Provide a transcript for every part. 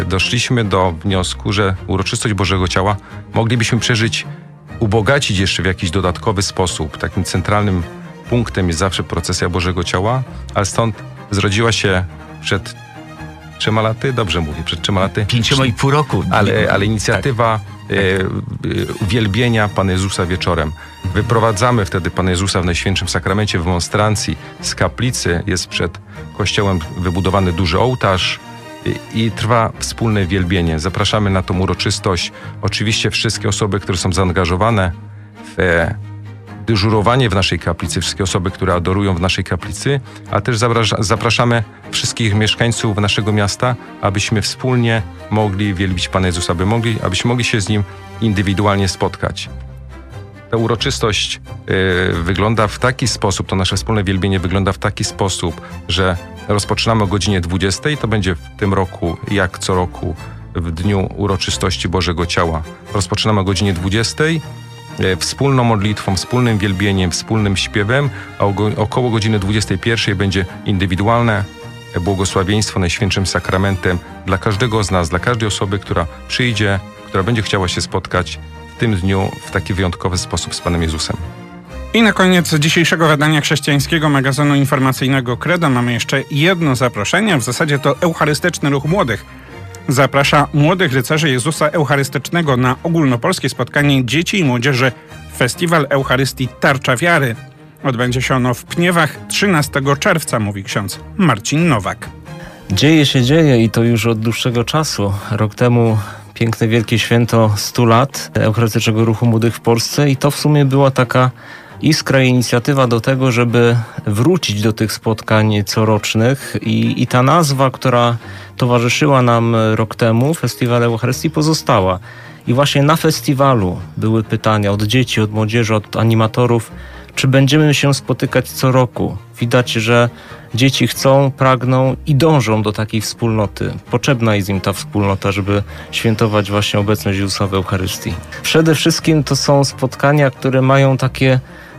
doszliśmy do wniosku, że uroczystość Bożego Ciała moglibyśmy przeżyć, ubogacić jeszcze w jakiś dodatkowy sposób. Takim centralnym punktem jest zawsze procesja Bożego Ciała, ale stąd zrodziła się przed 3 laty, dobrze mówię, przed 3 laty. 5,5 roku. Ale inicjatywa uwielbienia Pana Jezusa wieczorem. Wyprowadzamy wtedy Pana Jezusa w Najświętszym Sakramencie w monstrancji z kaplicy. Jest przed kościołem wybudowany duży ołtarz i trwa wspólne wielbienie. Zapraszamy na tą uroczystość oczywiście wszystkie osoby, które są zaangażowane w dyżurowanie w naszej kaplicy, wszystkie osoby, które adorują w naszej kaplicy, ale też zapraszamy wszystkich mieszkańców naszego miasta, abyśmy wspólnie mogli wielbić Pana Jezusa, abyśmy mogli się z Nim indywidualnie spotkać. Ta uroczystość wygląda w taki sposób, to nasze wspólne wielbienie wygląda w taki sposób, że rozpoczynamy o godzinie 20. To będzie w tym roku, jak co roku, w dniu uroczystości Bożego Ciała. Rozpoczynamy o godzinie 20. Wspólną modlitwą, wspólnym wielbieniem, wspólnym śpiewem, a około godziny 21 będzie indywidualne błogosławieństwo Najświętszym Sakramentem dla każdego z nas, dla każdej osoby, która przyjdzie, która będzie chciała się spotkać w tym dniu w taki wyjątkowy sposób z Panem Jezusem. I na koniec dzisiejszego wydania chrześcijańskiego magazynu informacyjnego Credo mamy jeszcze jedno zaproszenie, w zasadzie to Eucharystyczny Ruch Młodych. Zaprasza młodych rycerzy Jezusa Eucharystycznego na ogólnopolskie spotkanie dzieci i młodzieży Festiwal Eucharystii Tarcza Wiary. Odbędzie się ono w Pniewach 13 czerwca, mówi ksiądz Marcin Nowak. Dzieje się dzieje i to już od dłuższego czasu. Rok temu piękne, wielkie święto 100 lat Eucharystycznego Ruchu Młodych w Polsce i to w sumie była taka iskra i inicjatywa do tego, żeby wrócić do tych spotkań corocznych i ta nazwa, która towarzyszyła nam rok temu, Festiwal Eucharystii, pozostała. I właśnie na festiwalu były pytania od dzieci, od młodzieży, od animatorów, czy będziemy się spotykać co roku. Widać, że dzieci chcą, pragną i dążą do takiej wspólnoty. Potrzebna jest im ta wspólnota, żeby świętować właśnie obecność Jezusa w Eucharystii. Przede wszystkim to są spotkania, które mają takie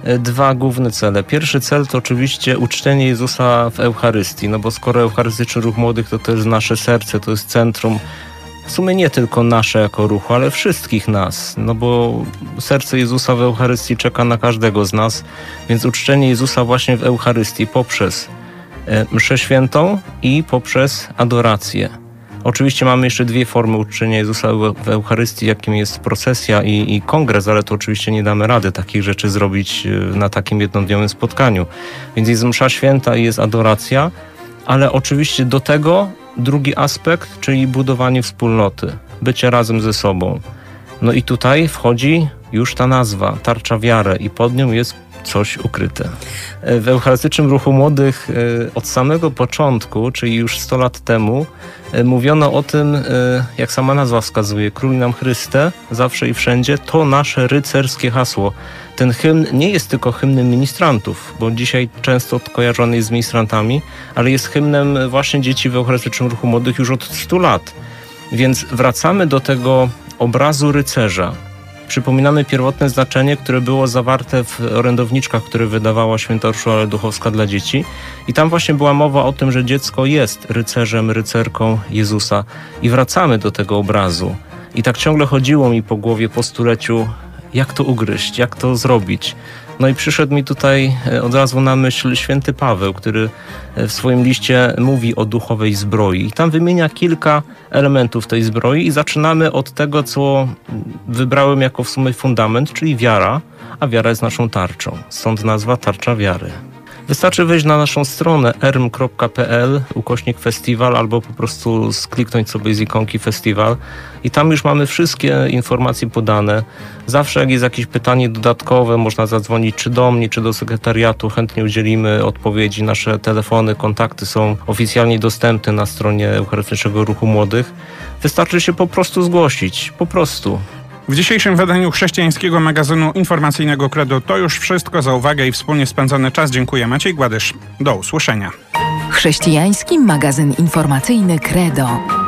2 główne cele. Pierwszy cel to oczywiście uczczenie Jezusa w Eucharystii, no bo skoro Eucharystyczny Ruch Młodych to też nasze serce, to jest centrum, w sumie nie tylko nasze jako ruchu, ale wszystkich nas, no bo serce Jezusa w Eucharystii czeka na każdego z nas, więc uczczenie Jezusa właśnie w Eucharystii poprzez mszę świętą i poprzez adorację. Oczywiście mamy jeszcze 2 formy uczczenia Jezusa w Eucharystii, jakim jest procesja i kongres, ale to oczywiście nie damy rady takich rzeczy zrobić na takim jednodniowym spotkaniu. Więc jest msza święta i jest adoracja, ale oczywiście do tego drugi aspekt, czyli budowanie wspólnoty, bycie razem ze sobą. No i tutaj wchodzi już ta nazwa, Tarcza Wiary i pod nią jest coś ukryte. W Eucharystycznym Ruchu Młodych od samego początku, czyli już 100 lat temu, mówiono o tym, jak sama nazwa wskazuje, Króluj nam Chryste, zawsze i wszędzie, to nasze rycerskie hasło. Ten hymn nie jest tylko hymnem ministrantów, bo dzisiaj często kojarzony jest z ministrantami, ale jest hymnem właśnie dzieci w Eucharystycznym Ruchu Młodych już od 100 lat. Więc wracamy do tego obrazu rycerza. Przypominamy pierwotne znaczenie, które było zawarte w orędowniczkach, które wydawała święta Urszula Duchowska dla dzieci. I tam właśnie była mowa o tym, że dziecko jest rycerzem, rycerką Jezusa. I wracamy do tego obrazu. I tak ciągle chodziło mi po głowie po stuleciu, jak to ugryźć, jak to zrobić. No i przyszedł mi tutaj od razu na myśl święty Paweł, który w swoim liście mówi o duchowej zbroi. I tam wymienia kilka elementów tej zbroi i zaczynamy od tego, co wybrałem jako w sumie fundament, czyli wiara, a wiara jest naszą tarczą. Stąd nazwa Tarcza Wiary. Wystarczy wejść na naszą stronę erm.pl/festiwal albo po prostu kliknąć sobie z ikonki festiwal i tam już mamy wszystkie informacje podane. Zawsze jak jest jakieś pytanie dodatkowe, można zadzwonić czy do mnie, czy do sekretariatu, chętnie udzielimy odpowiedzi. Nasze telefony, kontakty są oficjalnie dostępne na stronie Eucharystycznego Ruchu Młodych. Wystarczy się po prostu zgłosić, po prostu. W dzisiejszym wydaniu chrześcijańskiego magazynu informacyjnego Credo to już wszystko. Za uwagę i wspólnie spędzony czas dziękuję. Maciej Gładysz. Do usłyszenia. Chrześcijański magazyn informacyjny Credo.